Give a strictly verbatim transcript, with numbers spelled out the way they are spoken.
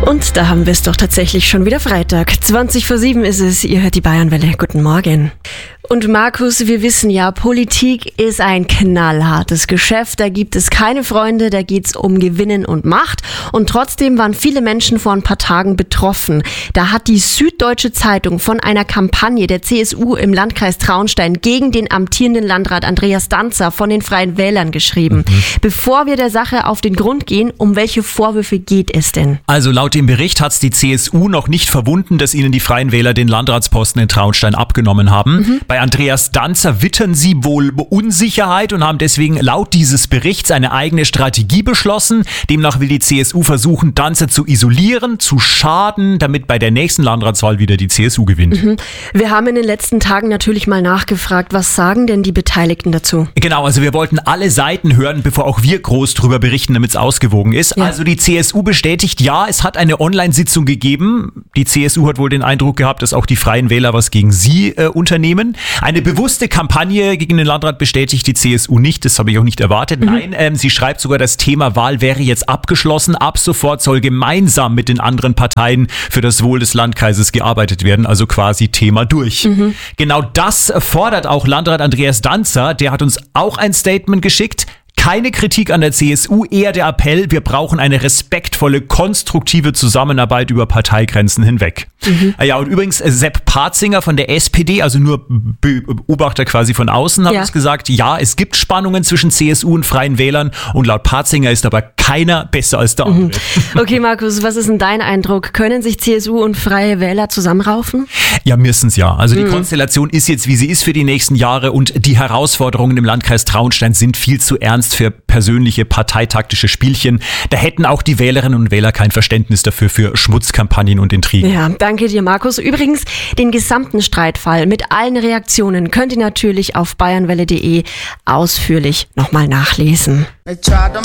Und da haben wir es doch tatsächlich schon wieder Freitag. zwanzig vor sieben ist es, ihr hört die Bayernwelle. Guten Morgen. Und Markus, wir wissen ja, Politik ist ein knallhartes Geschäft. Da gibt es keine Freunde, da geht's um Gewinnen und Macht. Und trotzdem waren viele Menschen vor ein paar Tagen betroffen. Da hat die Süddeutsche Zeitung von einer Kampagne der C S U im Landkreis Traunstein gegen den amtierenden Landrat Andreas Danzer von den Freien Wählern geschrieben. Mhm. Bevor wir der Sache auf den Grund gehen, um welche Vorwürfe geht es denn? Also laut dem Bericht hat es die C S U noch nicht verwunden, dass ihnen die Freien Wähler den Landratsposten in Traunstein abgenommen haben. Mhm. Bei Andreas Danzer wittern sie wohl Unsicherheit und haben deswegen laut dieses Berichts eine eigene Strategie beschlossen. Demnach will die C S U versuchen, Danzer zu isolieren, zu schaden, damit bei der nächsten Landratswahl wieder die C S U gewinnt. Mhm. Wir haben in den letzten Tagen natürlich mal nachgefragt, was sagen denn die Beteiligten dazu? Genau, also wir wollten alle Seiten hören, bevor auch wir groß drüber berichten, damit es ausgewogen ist. Ja. Also die C S U bestätigt, ja, es hat eine Online-Sitzung gegeben. Die C S U hat wohl den Eindruck gehabt, dass auch die Freien Wähler was gegen sie äh, unternehmen. Eine bewusste Kampagne gegen den Landrat bestätigt die C S U nicht. Das habe ich auch nicht erwartet. Mhm. Nein, ähm, sie schreibt sogar, das Thema Wahl wäre jetzt abgeschlossen. Ab sofort soll gemeinsam mit den anderen Parteien für das Wohl des Landkreises gearbeitet werden. Also quasi Thema durch. Mhm. Genau das fordert auch Landrat Andreas Danzer. Der hat uns auch ein Statement geschickt. Keine Kritik an der C S U, eher der Appell, wir brauchen eine respektvolle, konstruktive Zusammenarbeit über Parteigrenzen hinweg. Mhm. Ja, und übrigens Sepp Patzinger von der S P D, also nur Beobachter quasi von außen, hat ja. uns gesagt, ja, es gibt Spannungen zwischen C S U und Freien Wählern und laut Patzinger ist aber keiner besser als der andere. Mhm. Okay, Markus, was ist denn dein Eindruck? Können sich C S U und Freie Wähler zusammenraufen? Ja, müssen ja. Also die mhm. Konstellation ist jetzt, wie sie ist für die nächsten Jahre und die Herausforderungen im Landkreis Traunstein sind viel zu ernst für persönliche parteitaktische Spielchen. Da hätten auch die Wählerinnen und Wähler kein Verständnis dafür für Schmutzkampagnen und Intrigen. Ja, danke dir, Markus. Übrigens, den gesamten Streitfall mit allen Reaktionen könnt ihr natürlich auf bayernwelle punkt de ausführlich nochmal nachlesen.